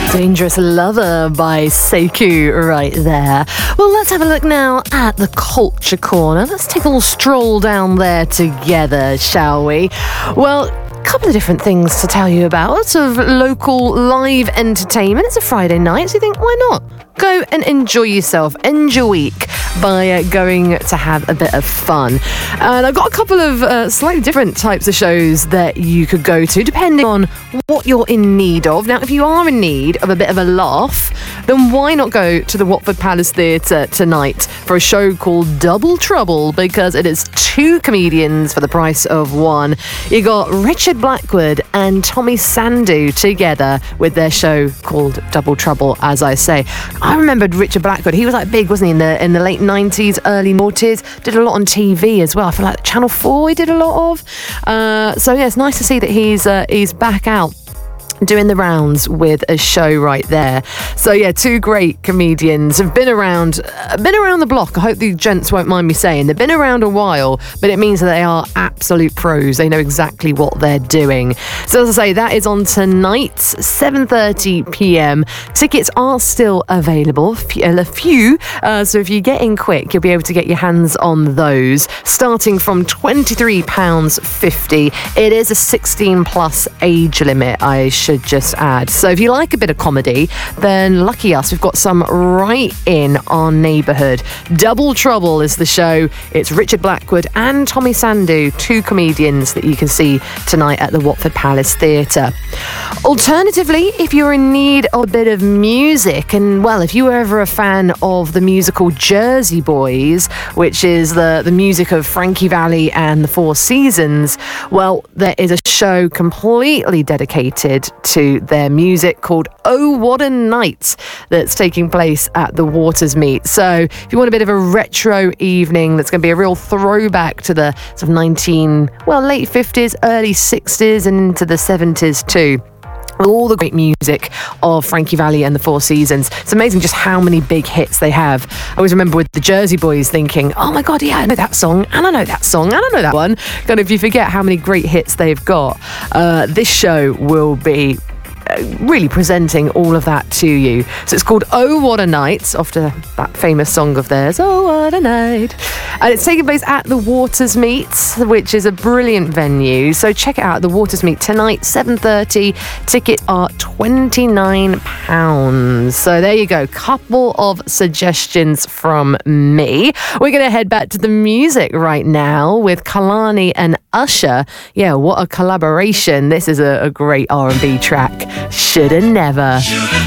Dangerous Lover by Sekou right there. Well, let's have a look now at the Culture Corner. Let's take a little stroll down there together, shall we? Well, a couple of different things to tell you about. Lots of local live entertainment. It's a Friday night, so you think, why not? Go and enjoy yourself, end your week by going to have a bit of fun. And I've got a couple of slightly different types of shows that you could go to depending on what you're in need of. Now, if you are in need of a bit of a laugh, then why not go to the Watford Palace Theatre tonight for a show called Double Trouble, because it is two comedians for the price of one. You got Richard Blackwood and Tommy Sandu together with their show called Double Trouble, as I say. I remembered Richard Blackwood. He was like big, wasn't he, in the late 90s, early noughties. Did a lot on TV as well. I feel like Channel 4 he did a lot of. So yeah, it's nice to see that he's back out doing the rounds with a show right there. So yeah, two great comedians have been around the block. I hope the gents won't mind me saying they've been around a while, but it means that they are absolute pros. They know exactly what they're doing. So as I say, that is on tonight, 7:30 p.m. Tickets are still available, a few. So if you get in quick, you'll be able to get your hands on those, starting from £23.50. It is a 16 plus age limit, I should just add. So if you like a bit of comedy, then lucky us, we've got some right in our neighbourhood. Double Trouble is the show. It's Richard Blackwood and Tommy Sandu, two comedians that you can see tonight at the Watford Palace Theatre. Alternatively, if you're in need of a bit of music, and well, if you were ever a fan of the musical Jersey Boys, which is the music of Frankie Valli and the Four Seasons, well, there is a show completely dedicated to their music called Oh What a Night that's taking place at the Watersmeet. So if you want a bit of a retro evening that's going to be a real throwback to the sort of late 50s, early 60s and into the 70s too. All the great music of Frankie Valli and the Four Seasons. It's amazing just how many big hits they have. I always remember with the Jersey Boys thinking, oh my God, yeah, I know that song, and I know that song, and I know that one. Kind of, you forget how many great hits they've got. This show will be really presenting all of that to you. So it's called Oh What a Night, after that famous song of theirs, Oh What a Night. And it's taking place at the Watersmeet, which is a brilliant venue. So check it out, the Watersmeet tonight, 7:30. Tickets are £29. So there you go, couple of suggestions from me. We're going to head back to the music right now with Kalani and Usher. Yeah, what a collaboration. This is a great R&B track. Shoulda Never.